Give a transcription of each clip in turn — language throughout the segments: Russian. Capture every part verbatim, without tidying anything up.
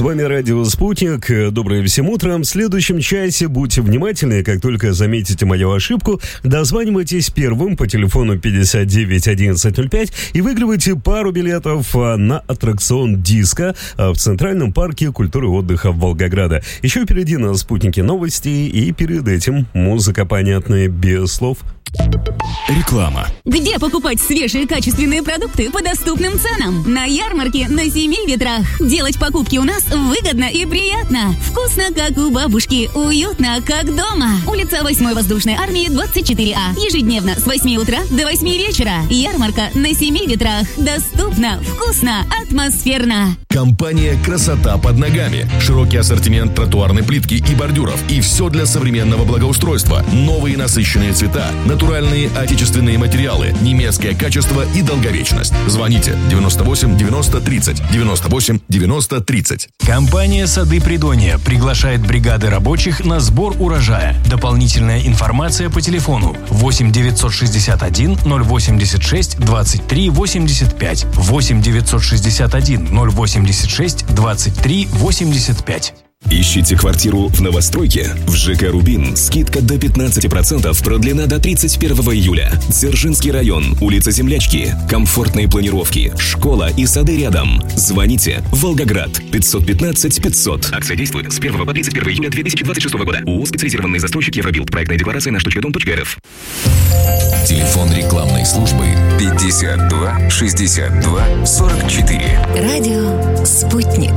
вами радио «Спутник». Доброе всем утром. В следующем часе будьте внимательны. Как только заметите мою ошибку, дозванивайтесь первым по телефону пятьдесят девять одиннадцать ноль пять и выигрывайте пару билетов на аттракцион «Диско» в Центральном парке культуры и отдыха Волгограда. Еще впереди на «Спутнике» новости, и перед этим музыка понятная без слов. Реклама. Где покупать свежие качественные продукты по доступным ценам? На ярмарке на Семи Ветрах. Делать покупки у нас выгодно и приятно. Вкусно, как у бабушки. Уютно, как дома. Улица восьмой воздушной армии, двадцать четыре А. Ежедневно с восьми утра до восьми вечера. Ярмарка на Семи Ветрах. Доступно, вкусно, атмосферно. Компания «Красота под ногами». Широкий ассортимент тротуарной плитки и бордюров. И все для современного благоустройства. Новые насыщенные цвета, натуральные отечественные материалы, немецкое качество и долговечность. Звоните девяносто восемь девяносто тридцать, девяносто восемь девяносто тридцать. Компания «Сады Придонья» приглашает бригады рабочих на сбор урожая. Дополнительная информация по телефону восемь девятьсот шестьдесят один ноль восемьдесят шесть двадцать три восемьдесят пять, восемь девятьсот шестьдесят один ноль восемьдесят шесть двадцать три восемьдесят пять. Ищите квартиру в новостройке? В ЖК «Рубин» скидка до пятнадцать процентов продлена до тридцать первого июля. Дзержинский район, улица Землячки. Комфортные планировки, школа и сады рядом. Звоните. Волгоград. пятьсот пятнадцать пятьсот. Акция действует с первого по тридцать первого июля две тысячи двадцать шестого года. ООО «Специализированный застройщик Евробилд». Проектная декларация на штучка дом точка эр эф. Телефон рекламной службы пятьдесят два шестьдесят два сорок четыре. Радио «Спутник».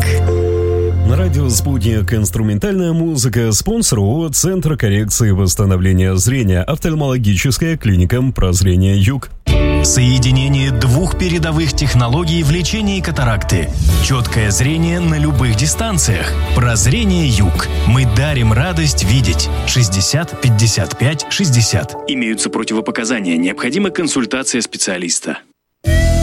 На радио «Спутник» инструментальная музыка. Спонсор ООО «Центр коррекции и восстановления зрения». Офтальмологическая клиника «Прозрение Юг». Соединение двух передовых технологий в лечении катаракты. Четкое зрение на любых дистанциях. Прозрение Юг. Мы дарим радость видеть. шестьдесят пятьдесят пять шестьдесят. Имеются противопоказания. Необходима консультация специалиста.